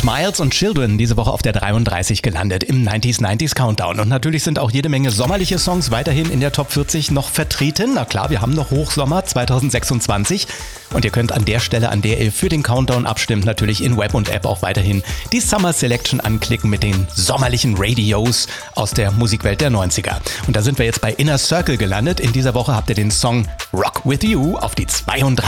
Miles und Children diese Woche auf der 33 gelandet im 90s Countdown. Und natürlich sind auch jede Menge sommerliche Songs weiterhin in der Top 40 noch vertreten. Na klar, wir haben noch Hochsommer 2026. Und ihr könnt an der Stelle, an der ihr für den Countdown abstimmt, natürlich in Web und App auch weiterhin die Summer Selection anklicken mit den sommerlichen Radios aus der Musikwelt der 90er. Und da sind wir jetzt bei Inner Circle gelandet. In dieser Woche habt ihr den Song Rock With You auf die 32